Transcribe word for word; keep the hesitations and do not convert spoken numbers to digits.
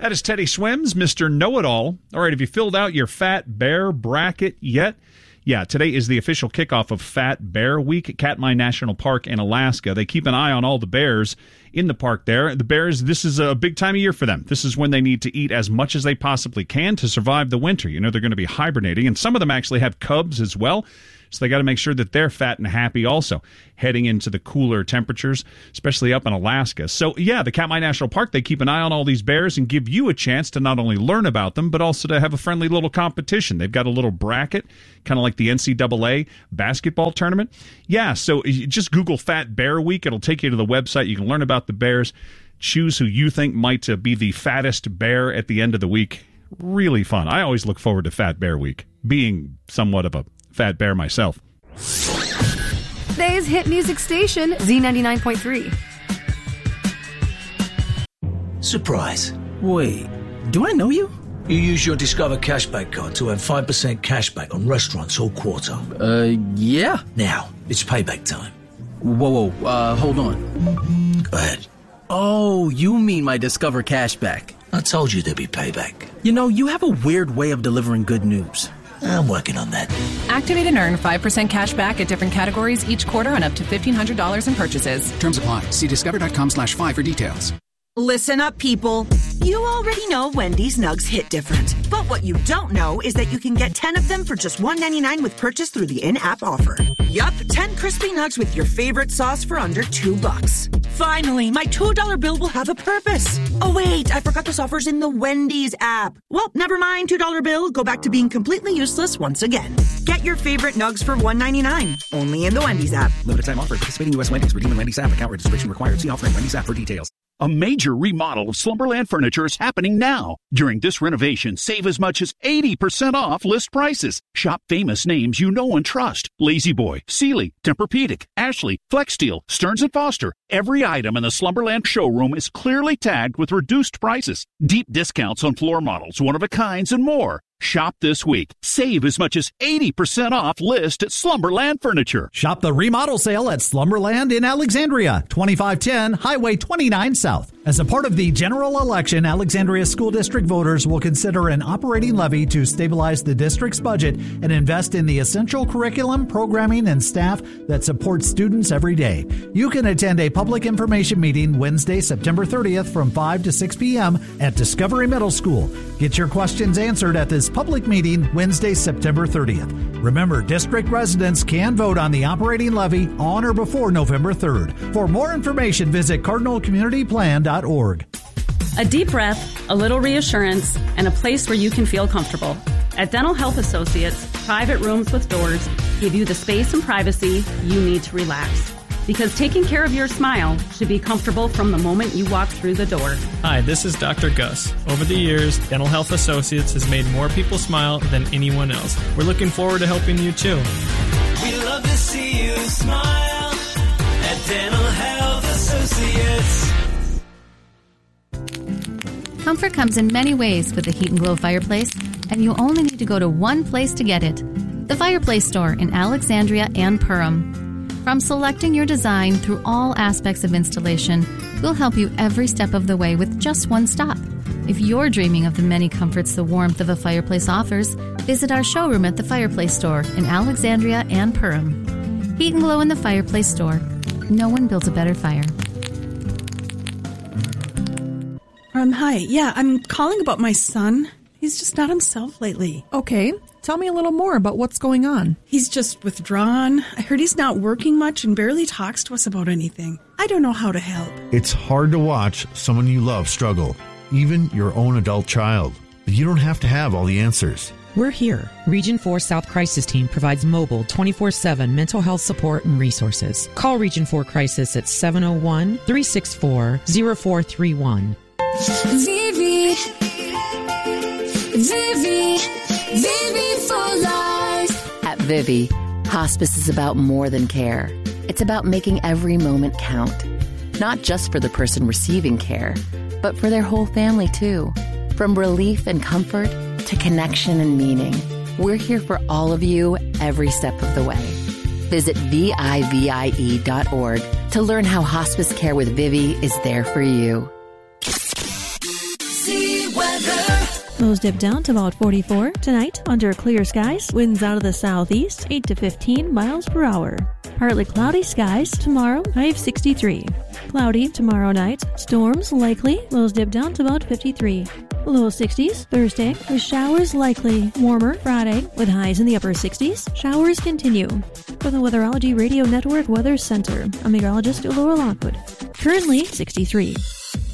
That is Teddy Swims, Mister Know-It-All. All right, have you filled out your Fat Bear bracket yet? Yeah, today is the official kickoff of Fat Bear Week at Katmai National Park in Alaska. They keep an eye on all the bears in the park there. The bears, this is a big time of year for them. This is when they need to eat as much as they possibly can to survive the winter. You know, they're going to be hibernating, and some of them actually have cubs as well. So they got to make sure that they're fat and happy also, heading into the cooler temperatures, especially up in Alaska. So, yeah, the Katmai National Park, they keep an eye on all these bears and give you a chance to not only learn about them, but also to have a friendly little competition. They've got a little bracket, kind of like the N C double A basketball tournament. Yeah, so you just Google Fat Bear Week. It'll take you to the website. You can learn about the bears, choose who you think might uh, be the fattest bear at the end of the week. Really fun. I always look forward to Fat Bear Week, being somewhat of a fat bear myself. Today's hit music station, Z ninety-nine point three. Surprise. Wait, do I know you? You use your Discover Cashback card to earn five percent cashback on restaurants all quarter. Uh, yeah. Now, it's payback time. Whoa, whoa, uh, hold on. Go ahead. Oh, you mean my Discover Cashback. I told you there'd be payback. You know, you have a weird way of delivering good news. I'm working on that. Activate and earn five percent cash back at different categories each quarter on up to fifteen hundred dollars in purchases. Terms apply. See discover.com slash five for details. Listen up, people. You already know Wendy's Nugs hit different. But what you don't know is that you can get ten of them for just one ninety-nine with purchase through the in-app offer. Yup, ten crispy nugs with your favorite sauce for under two bucks. Finally, my two dollar bill will have a purpose. Oh, wait, I forgot this offer's in the Wendy's app. Well, never mind, two dollar bill. Go back to being completely useless once again. Get your favorite nugs for one ninety-nine. Only in the Wendy's app. Limited time offer. Participating U S Wendy's. Redeem in Wendy's app. Account registration required. See offer in Wendy's app for details. A major remodel of Slumberland Furniture is happening now. During this renovation, save as much as eighty percent off list prices. Shop famous names you know and trust. La-Z-Boy, Sealy, Tempur-Pedic, Ashley, Flexsteel, Stearns and Foster. Every item in the Slumberland showroom is clearly tagged with reduced prices. Deep discounts on floor models, one-of-a-kinds, and more. Shop this week. Save as much as eighty percent off list at Slumberland Furniture. Shop the remodel sale at Slumberland in Alexandria, twenty-five ten Highway twenty-nine South. As a part of the general election, Alexandria School District voters will consider an operating levy to stabilize the district's budget and invest in the essential curriculum, programming, and staff that supports students every day. You can attend a public information meeting Wednesday, September thirtieth from five to six p.m. at Discovery Middle School. Get your questions answered at this public meeting Wednesday, September thirtieth. Remember, district residents can vote on the operating levy on or before November third. For more information, visit cardinal community plan dot org. A deep breath, a little reassurance, and a place where you can feel comfortable. At Dental Health Associates, private rooms with doors give you the space and privacy you need to relax. Because taking care of your smile should be comfortable from the moment you walk through the door. Hi, this is Doctor Gus. Over the years, Dental Health Associates has made more people smile than anyone else. We're looking forward to helping you too. We love to see you smile at Dental Health Associates. Comfort comes in many ways with the Heat and Glow fireplace, and you only need to go to one place to get it. The Fireplace Store in Alexandria and Perham. From selecting your design through all aspects of installation, we'll help you every step of the way with just one stop. If you're dreaming of the many comforts the warmth of a fireplace offers, visit our showroom at the Fireplace Store in Alexandria and Perham. Heat and Glow in the Fireplace Store. No one builds a better fire. Um, hi. Yeah, I'm calling about my son. He's just not himself lately. Okay. Tell me a little more about what's going on. He's just withdrawn. I heard he's not working much and barely talks to us about anything. I don't know how to help. It's hard to watch someone you love struggle, even your own adult child. But you don't have to have all the answers. We're here. Region four South Crisis Team provides mobile twenty-four seven mental health support and resources. Call Region four Crisis at seven oh one, three six four, oh four three one. Vivi, Vivi, Vivi for life. At Vivi, hospice is about more than care. It's about making every moment count. Not just for the person receiving care, but for their whole family too. From relief and comfort to connection and meaning, we're here for all of you every step of the way. Visit V I V I E dot org to learn how hospice care with Vivi is there for you. See what Lows dip down to about forty-four. Tonight, under clear skies, winds out of the southeast, eight to fifteen miles per hour. Partly cloudy skies. Tomorrow, high of sixty-three. Cloudy tomorrow night. Storms likely. Lows dip down to about fifty-three. Low sixties. Thursday, with showers likely. Warmer Friday, with highs in the upper sixties. Showers continue. For the Weatherology Radio Network Weather Center, I'm meteorologist Laura Lockwood. Currently sixty-three.